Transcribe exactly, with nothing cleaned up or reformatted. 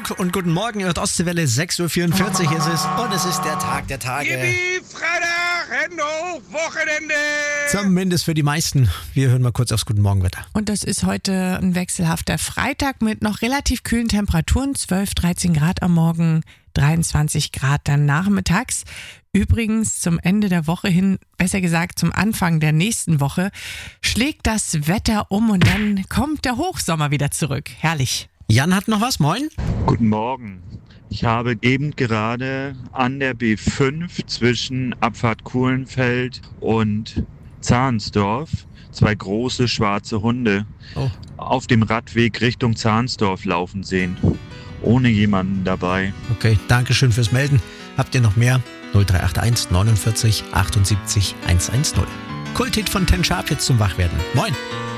Funk und guten Morgen, ihr hört Ostseewelle, sechs Uhr vierundvierzig ist es und es ist der Tag der Tage. Yippie, Freitag, Hände hoch, Wochenende! Zumindest für die meisten. Wir hören mal kurz aufs Guten Morgenwetter. Und das ist heute ein wechselhafter Freitag mit noch relativ kühlen Temperaturen, zwölf, dreizehn Grad am Morgen, dreiundzwanzig Grad dann nachmittags. Übrigens zum Ende der Woche hin, besser gesagt zum Anfang der nächsten Woche, schlägt das Wetter um und dann kommt der Hochsommer wieder zurück. Herrlich. Jan hat noch was, moin. Guten Morgen. Ich habe eben gerade an der B fünf zwischen Abfahrt Kuhlenfeld und Zahnsdorf zwei große schwarze Hunde Oh. auf dem Radweg Richtung Zahnsdorf laufen sehen. Ohne jemanden dabei. Okay, danke schön fürs Melden. Habt ihr noch mehr? null drei acht eins neunundvierzig achtundsiebzig hundertzehn. Kulthit von Ten Sharp jetzt zum Wachwerden. Moin.